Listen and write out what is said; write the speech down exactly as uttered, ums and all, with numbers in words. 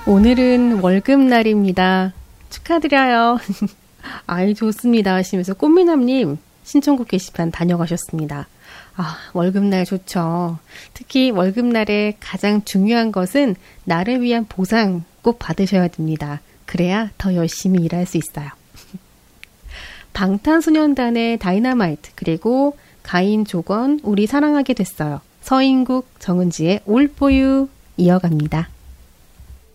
오늘은 월급날입니다. 축하드려요. 아이 좋습니다 하시면서 꽃미남님 신청곡 게시판 다녀가셨습니다. 아, 월급날 좋죠. 특히 월급날에 가장 중요한 것은 나를 위한 보상 꼭 받으셔야 됩니다. 그래야 더 열심히 일할 수 있어요. 방탄소년단의 다이너마이트 그리고 가인 조건 우리 사랑하게 됐어요. 서인국 정은지의 All For You 이어갑니다.